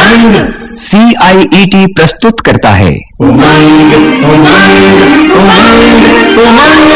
उमंग CIET प्रस्तुत करता है उमंग उमंग उमंग उमंग।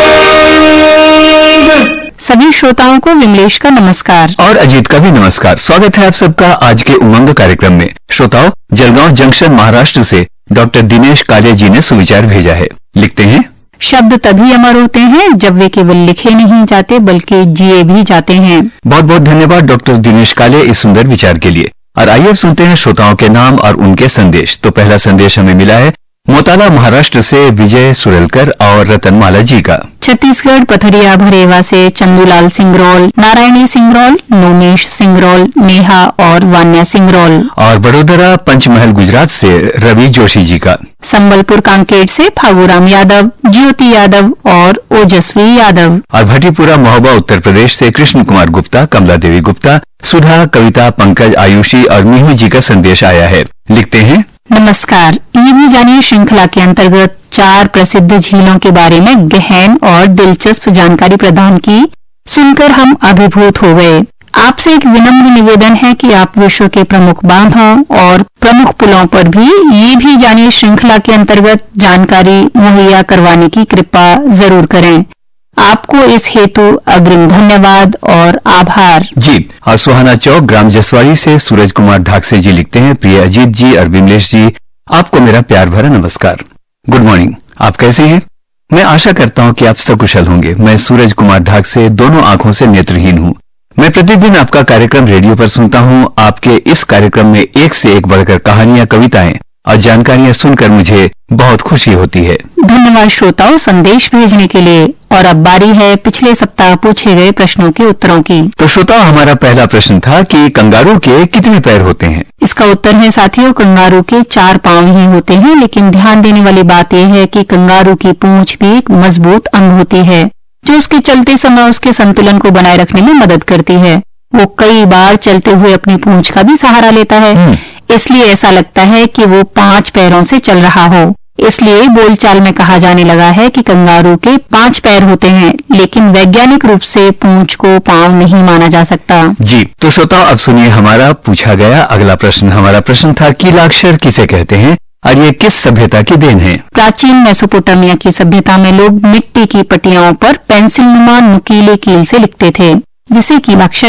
सभी श्रोताओं को विमलेश का नमस्कार और अजीत का भी नमस्कार। स्वागत है आप सबका आज के उमंग कार्यक्रम में। श्रोताओं, जलगांव जंक्शन महाराष्ट्र से डॉक्टर दिनेश काले जी ने सुविचार भेजा है। लिखते हैं, शब्द तभी अमर होते हैं जब वे केवल लिखे नहीं जाते बल्कि जिए भी जाते हैं। बहुत बहुत धन्यवाद डॉक्टर दिनेश काले इस सुंदर विचार के लिए। और आइए सुनते हैं श्रोताओं के नाम और उनके संदेश। तो पहला संदेश हमें मिला है मोताला महाराष्ट्र से विजय सुरेलकर और रतनमाला जी का। छत्तीसगढ़ पथरिया भरेवा से चंदूलाल सिंगरौल, नारायणी सिंगरौल, नोमेश सिंगरौल, नेहा और वान्या सिंगरौल। और बड़ोदरा पंचमहल गुजरात से रवि जोशी जी का। संबलपुर कांकेर से फागूराम यादव, ज्योति यादव और ओजस्वी यादव। और भटीपुरा महोबा उत्तर प्रदेश से कृष्ण कुमार गुप्ता, कमला देवी गुप्ता, सुधा, कविता, पंकज, आयुषी और मीहू जी का संदेश आया है। लिखते हैं, नमस्कार। ये भी जानिए श्रृंखला के अंतर्गत 4 प्रसिद्ध झीलों के बारे में गहन और दिलचस्प जानकारी प्रदान की। सुनकर हम अभिभूत हो गए। आपसे एक विनम्र निवेदन है कि आप विश्व के प्रमुख बांधों और प्रमुख पुलों पर भी ये भी जानिए श्रृंखला के अंतर्गत जानकारी मुहैया करवाने की कृपा जरूर करें। आपको इस हेतु अग्रिम धन्यवाद और आभार। जी। और सुहाना चौक ग्राम जसवाड़ी से सूरज कुमार ढाकसे जी लिखते हैं, प्रिय अजीत जी और विमलेश जी, आपको मेरा प्यार भरा नमस्कार। Good morning. आप कैसे हैं? मैं आशा करता हूं कि आप सकुशल होंगे। मैं सूरज कुमार ढाकसे दोनों आंखों से नेत्रहीन हूं। मैं प्रतिदिन आपका कार्यक्रम रेडियो पर सुनता हूं। आपके इस कार्यक्रम में एक से एक बढ़कर कहानियां, कविताएं और जानकारियां सुनकर मुझे बहुत खुशी होती है। धन्यवाद श्रोताओं संदेश भेजने के लिए। और अब बारी है पिछले सप्ताह पूछे गए प्रश्नों के उत्तरों की। तो श्रोताओं, हमारा पहला प्रश्न था कि कंगारू के कितने पैर होते हैं? इसका उत्तर है साथियों, कंगारू के 4 पांव ही होते हैं। लेकिन ध्यान देने वाली बात यह है कि कंगारू की पूंछ भी एक मजबूत अंग होती है जो उसके चलते समय उसके संतुलन को बनाए रखने में मदद करती है। वो कई बार चलते हुए अपनी पूंछ का भी सहारा लेता है, इसलिए ऐसा लगता है कि वो 5 पैरों से चल रहा हो। इसलिए बोलचाल में कहा जाने लगा है कि कंगारू के 5 पैर होते हैं, लेकिन वैज्ञानिक रूप से पूंछ को पांव नहीं माना जा सकता। जी। तो श्रोताओं, अब सुनिए हमारा पूछा गया अगला प्रश्न। हमारा प्रश्न था, कीलाक्षर किसे कहते हैं और ये किस सभ्यता की देन है? प्राचीन मेसोपोटामिया की सभ्यता में लोग मिट्टी की पटियाओं पर पेंसिल नुमा नुकीले कील से लिखते थे, जिसे कीलाक्षर